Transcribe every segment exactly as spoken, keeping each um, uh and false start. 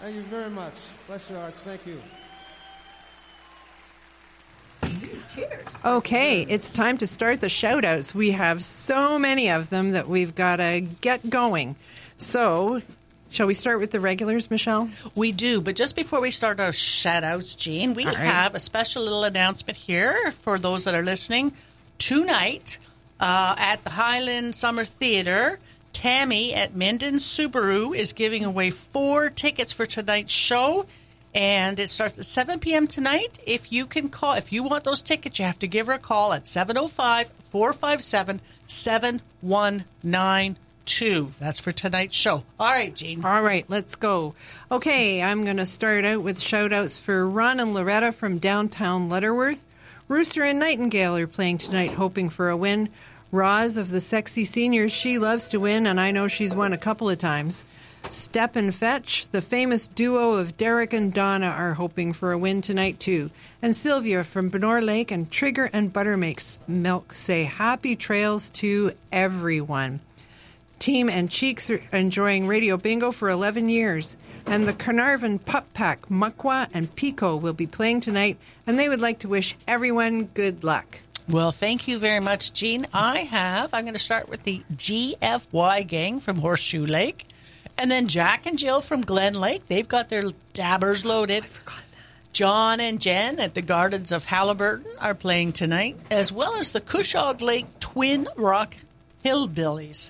Thank you very much. Bless your hearts. Thank you. Cheers. Okay, it's time to start the shout-outs. We have so many of them that we've got to get going. So, shall we start with the regulars, Michelle? We do, but just before we start our shout-outs, Jean, we All right. have a special little announcement here for those that are listening. Tonight, uh, at the Highland Summer Theatre, Tammy at Minden Subaru is giving away four tickets for tonight's show, and it starts at seven p.m. tonight. If you can call, if you want those tickets, you have to give her a call at seven oh five, four five seven, seven one nine two. That's for tonight's show. All right, Jean. All right, let's go. Okay, I'm going to start out with shout-outs for Ron and Loretta from downtown Lutterworth. Rooster and Nightingale are playing tonight, hoping for a win. Roz of the Sexy Seniors, she loves to win, and I know she's won a couple of times. Step and Fetch, the famous duo of Derek and Donna, are hoping for a win tonight, too. And Sylvia from Benor Lake and Trigger and Buttermilk Milk say happy trails to everyone. Team and Cheeks are enjoying Radio Bingo for eleven years. And the Carnarvon Pup Pack, Muckwa and Pico, will be playing tonight, and they would like to wish everyone good luck. Well, thank you very much, Jean. I have, I'm going to start with the G F Y gang from Horseshoe Lake. And then Jack and Jill from Glen Lake. They've got their dabbers loaded. I forgot that. John and Jen at the Gardens of Halliburton are playing tonight, as well as the Cushog Lake Twin Rock Hillbillies.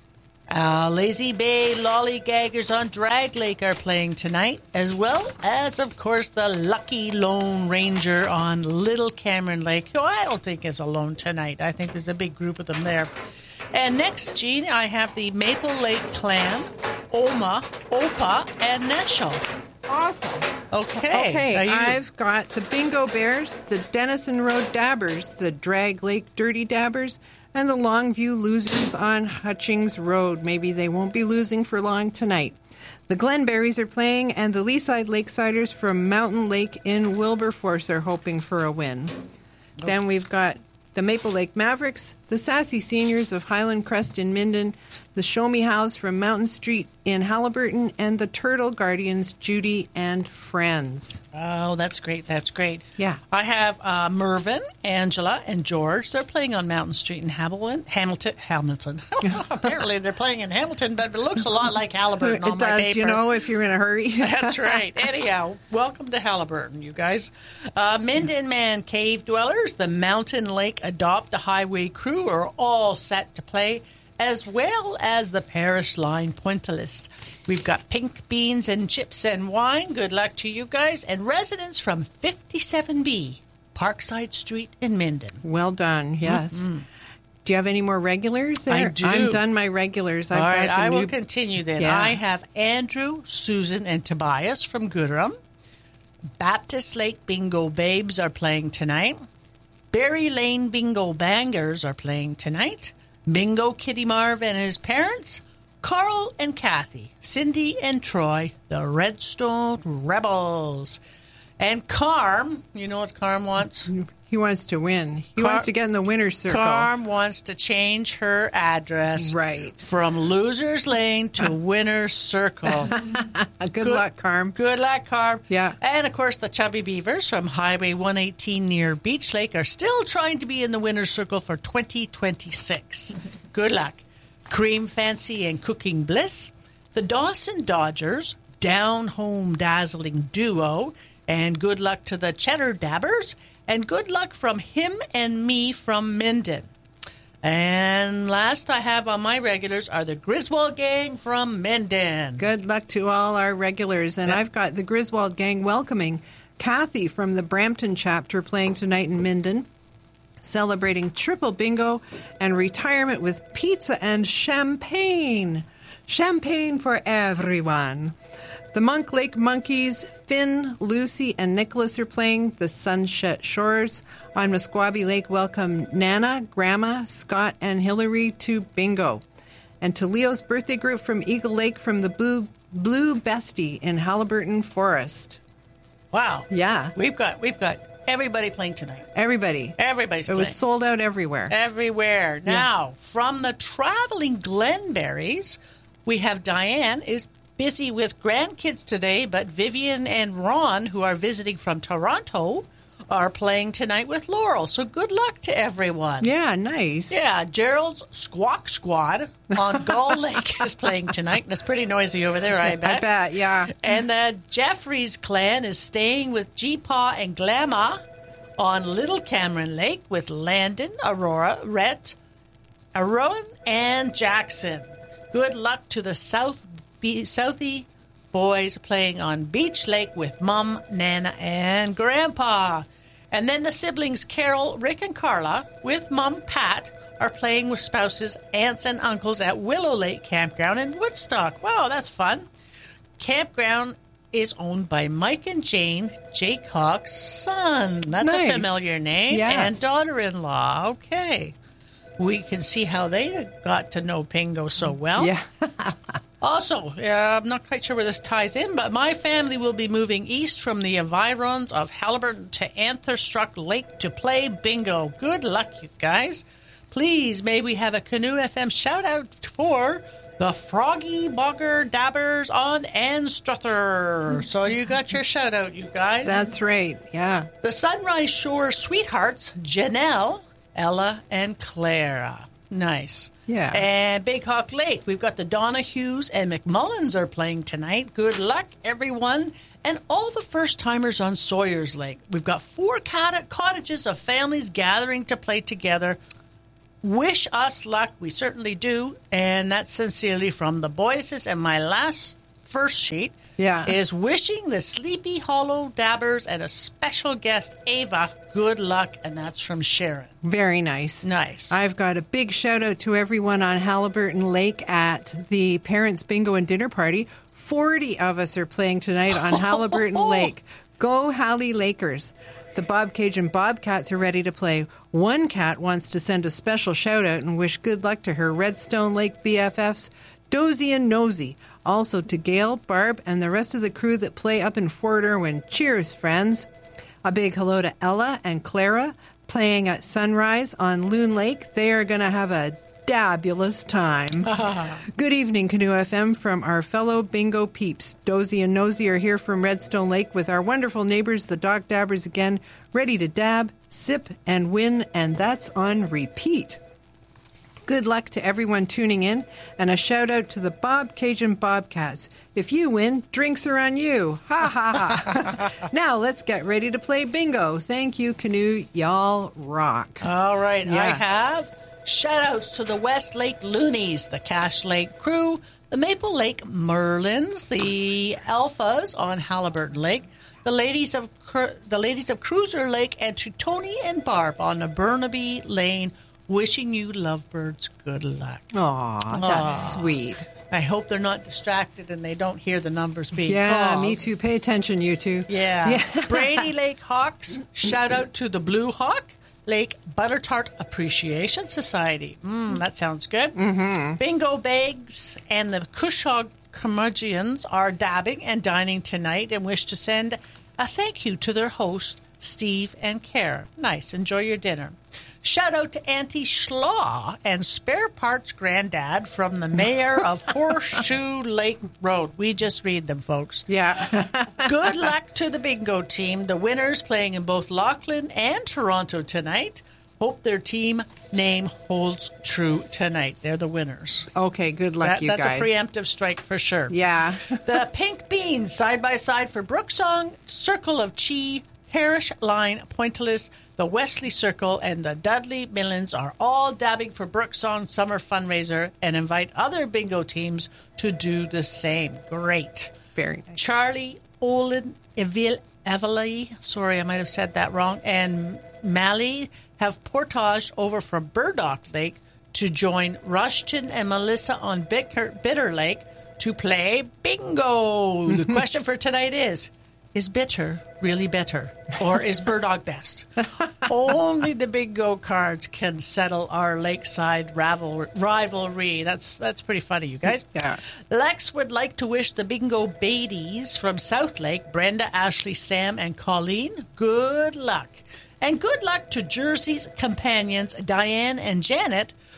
Uh, Lazy Bay Lollygaggers on Drag Lake are playing tonight, as well as, of course, the Lucky Lone Ranger on Little Cameron Lake, who I don't think is alone tonight. I think there's a big group of them there. And next, Jean, I have the Maple Lake Clan, Oma, Opa, and Neshel. Awesome. Okay. Okay, I've got the Bingo Bears, the Denison Road Dabbers, the Drag Lake Dirty Dabbers, and the Longview Losers on Hutchings Road. Maybe they won't be losing for long tonight. The Glenberries are playing, and the Leaside Lakesiders from Mountain Lake in Wilberforce are hoping for a win. Okay. Then we've got the Maple Lake Mavericks, the Sassy Seniors of Highland Crest in Minden, the Show Me House from Mountain Street in Halliburton, and the Turtle Guardians, Judy and Friends. Oh, that's great. That's great. Yeah. I have uh, Mervyn, Angela, and George. They're playing on Mountain Street in Hamilton. Hamilton. Hamilton. Apparently they're playing in Hamilton, but it looks a lot like Halliburton on it my does, paper. you know, if you're in a hurry. That's right. Anyhow, welcome to Halliburton, you guys. Uh, Minden Man Cave Dwellers, the Mountain Lake Adopt a Highway crew are all set to play, as well as the Parish Line Pointillists. We've got Pink Beans and Chips and Wine. Good luck to you guys. And residents from fifty-seven B, Parkside Street in Minden. Well done, yes. Mm-hmm. Do you have any more regulars there? I do. I'm done my regulars. I've All right, got the I new... will continue then. Yeah. I have Andrew, Susan, and Tobias from Gooderham. Baptist Lake Bingo Babes are playing tonight. Berry Lane Bingo Bangers are playing tonight. Bingo Kitty Marv and his parents. Carl and Kathy. Cindy and Troy, the Redstone Rebels. And Carm, you know what Carm wants? He wants to win. He Car- wants to get in the winner's circle. Carm wants to change her address right. from Loser's Lane to Winner's Circle. good, good luck, Carm. Good luck, Carm. Yeah. And, of course, the Chubby Beavers from Highway one eighteen near Beach Lake are still trying to be in the Winner's Circle for twenty twenty-six. Good luck. Cream Fancy and Cooking Bliss. The Dawson Dodgers, Down Home Dazzling Duo. And good luck to the Cheddar Dabbers. And good luck from him and me from Minden. And last I have on my regulars are the Griswold Gang from Minden. Good luck to all our regulars. And yep. I've got the Griswold Gang welcoming Kathy from the Brampton chapter playing tonight in Minden, celebrating triple bingo and retirement with pizza and champagne. Champagne for everyone. The Monk Lake Monkeys, Finn, Lucy, and Nicholas are playing the Sunset Shores. On Musquaby Lake, welcome Nana, Grandma, Scott, and Hillary to bingo. And to Leo's birthday group from Eagle Lake from the Blue Blue Bestie in Halliburton Forest. Wow. Yeah. We've got we've got everybody playing tonight. Everybody. Everybody's it playing. It was sold out everywhere. Everywhere. Now, yeah. from the Traveling Glenberries, we have Diane is busy with grandkids today, but Vivian and Ron, who are visiting from Toronto, are playing tonight with Laurel. So good luck to everyone. Yeah, nice. Yeah, Gerald's Squawk Squad on Gull Lake is playing tonight. That's pretty noisy over there, I bet. I bet, yeah. And the Jeffries clan is staying with G-Paw and Glamma on Little Cameron Lake with Landon, Aurora, Rhett, Arowan, and Jackson. Good luck to the South Be- Southie boys playing on Beach Lake with Mum, Nana, and Grandpa. And then the siblings Carol, Rick, and Carla with Mum, Pat, are playing with spouses, aunts, and uncles at Willow Lake Campground in Woodstock. Wow, that's fun. Campground is owned by Mike and Jane Jaycock's son. That's Nice. a familiar name. Yes. And daughter-in-law. Okay. We can see how they got to know Pingo so well. Yeah. Also, uh, I'm not quite sure where this ties in, but my family will be moving east from the environs of Haliburton to Antherstruck Lake to play bingo. Good luck, you guys. Please, may we have a Canoe F M shout-out for the Froggy Bogger Dabbers on Anstruther. So you got your shout-out, you guys. That's right, yeah. The Sunrise Shore Sweethearts, Janelle, Ella, and Clara. Nice. Yeah. And Big Hawk Lake, we've got the Donahues and McMullins are playing tonight. Good luck, everyone. And all the first-timers on Sawyers Lake. We've got four cot- cottages of families gathering to play together. Wish us luck. We certainly do. And that's sincerely from the Boyces. And my last first sheet Yeah. is wishing the Sleepy Hollow Dabbers and a special guest, Ava, good luck. And that's from Sharon. Very nice. Nice. I've got a big shout out to everyone on Haliburton Lake at the Parents Bingo and Dinner Party. forty of us are playing tonight on Haliburton Lake. Go Hallie Lakers. The Bobcage Bobcats are ready to play. One cat wants to send a special shout out and wish good luck to her Redstone Lake B F Fs, Dozy and Nosy. Also to Gail, Barb, and the rest of the crew that play up in Fort Irwin. Cheers, friends. A big hello to Ella and Clara playing at Sunrise on Loon Lake. They are going to have a dabulous time. Good evening, Canoe F M, from our fellow bingo peeps. Dozy and Nosy are here from Redstone Lake with our wonderful neighbors, the Doc Dabbers, again, ready to dab, sip, and win, and that's on repeat. Good luck to everyone tuning in, and a shout out to the Bob Cajun Bobcats. If you win, drinks are on you. Ha ha ha. Now let's get ready to play bingo. Thank you, Canoe. Y'all rock. All right. Yeah. I have shout-outs to the West Lake Loonies, the Cache Lake crew, the Maple Lake Merlins, the Alphas on Haliburton Lake, the ladies of Cru- the ladies of Cruiser Lake, and to Tony and Barb on the Burnaby Lane. Wishing you lovebirds good luck. Aw, that's sweet. I hope they're not distracted and they don't hear the numbers being Yeah, called. me too. Pay attention, you two. Yeah. Yeah. Brady Lake Hawks, shout out to the Blue Hawk Lake Butter Tart Appreciation Society. Mm, that sounds good. Mm-hmm. Bingo Bags and the Cushog Curmudgeons are dabbing and dining tonight and wish to send a thank you to their host, Steve and Karen. Nice. Enjoy your dinner. Shout out to Auntie Schlaw and Spare Parts Granddad from the mayor of Horseshoe Lake Road. We just read them, folks. Yeah. Good luck to the bingo team. The winners playing in both Lachlan and Toronto tonight. Hope their team name holds true tonight. They're the winners. Okay, good luck, That- you that's guys. a preemptive strike for sure. Yeah. The Pink Beans, side by side for Brooksong, Circle of Chi, Parish Line, Pointillist, the Wesley Circle, and the Dudley Millins are all dabbing for Brooksong Summer Fundraiser and invite other bingo teams to do the same. Great. Very nice. Charlie, Olin, Evil, Evely, sorry, I might have said that wrong, and Mally have portaged over from Burdock Lake to join Rushton and Melissa on Bitter, Bitter Lake to play bingo. The question for tonight is, is Bitter really better, or is Burdock best? Only the bingo cards can settle our lakeside ravel- rivalry. That's that's pretty funny, you guys. Yeah. Lex would like to wish the bingo Badies from South Lake, Brenda, Ashley, Sam, and Colleen, good luck. And good luck to Jersey's companions, Diane and Janet,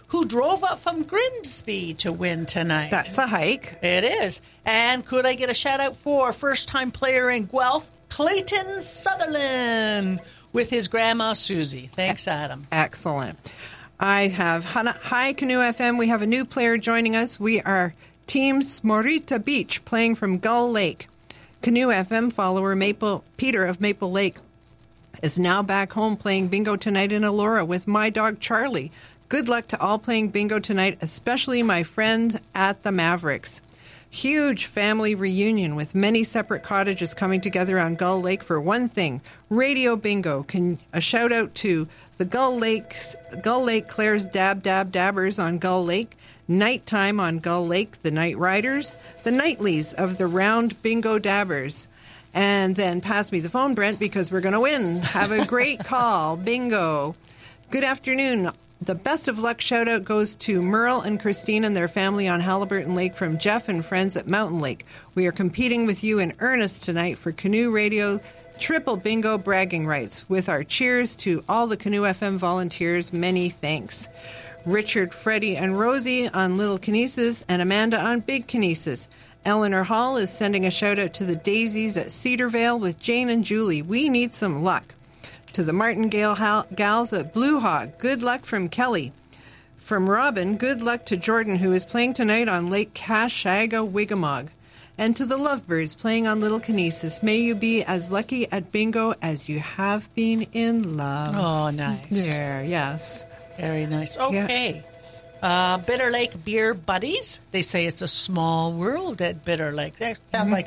who drove up from Grimsby to win tonight. That's a hike. It is. And could I get a shout out for first-time player in Guelph, Clayton Sutherland, with his grandma Susie. Thanks, Adam. Excellent. I have Hi Canoe F M. We have a new player joining us. We are Team Smorita Beach, playing from Gull Lake. Canoe F M follower Maple Peter of Maple Lake is now back home playing bingo tonight in Elora with my dog Charlie. Good luck to all playing bingo tonight, especially my friends at the Mavericks. Huge family reunion with many separate cottages coming together on Gull Lake for one thing, radio bingo. Can a shout out to the Gull Lake, Gull Lake Claire's Dab Dab Dabbers on Gull Lake, Nighttime on Gull Lake, the Night Riders, the Nightlies of the Round Bingo Dabbers. And then pass me the phone, Brent, because we're going to win. Have a great call. Bingo. Good afternoon. The best of luck shout-out goes to Merle and Christine and their family on Halliburton Lake from Jeff and friends at Mountain Lake. We are competing with you in earnest tonight for Canoe Radio Triple Bingo bragging rights. With our cheers to all the Canoe F M volunteers, many thanks. Richard, Freddie, and Rosie on Little Kinesis and Amanda on Big Kinesis. Eleanor Hall is sending a shout-out to the Daisies at Cedarvale with Jane and Julie. We need some luck. To the Martingale gals at Blue Hog, good luck from Kelly. From Robin, good luck to Jordan, who is playing tonight on Lake Kashaga Wigamog. And to the Lovebirds playing on Little Kinesis, may you be as lucky at bingo as you have been in love. Oh, nice. There, yes. Very nice. Okay. Yeah. Uh, Bitter Lake Beer Buddies. They say it's a small world at Bitter Lake. That sounds mm-hmm. like